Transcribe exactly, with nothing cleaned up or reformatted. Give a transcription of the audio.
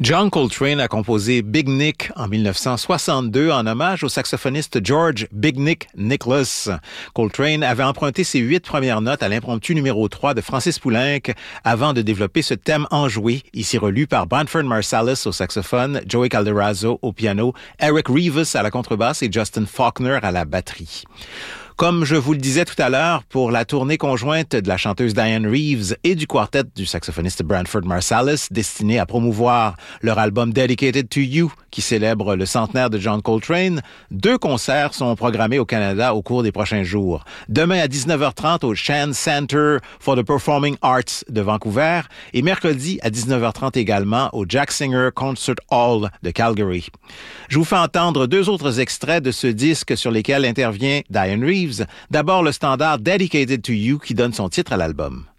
John Coltrane a composé Big Nick en dix-neuf cent soixante-deux en hommage au saxophoniste George Big Nick Nicholas. Coltrane avait emprunté ses huit premières notes à l'impromptu numéro trois de Francis Poulenc avant de développer ce thème enjoué, ici relu par Branford Marsalis au saxophone, Joey Calderazzo au piano, Eric Reeves à la contrebasse et Justin Faulkner à la batterie. Comme je vous le disais tout à l'heure, pour la tournée conjointe de la chanteuse Diane Reeves et du quartet du saxophoniste Branford Marsalis, destiné à promouvoir leur album Dedicated to You, qui célèbre le centenaire de John Coltrane, deux concerts sont programmés au Canada au cours des prochains jours. Demain à dix-neuf heures trente au Shan Center for the Performing Arts de Vancouver et mercredi à dix-neuf heures trente également au Jack Singer Concert Hall de Calgary. Je vous fais entendre deux autres extraits de ce disque sur lesquels intervient Diane Reeves. D'abord, le standard Dedicated to You qui donne son titre à l'album.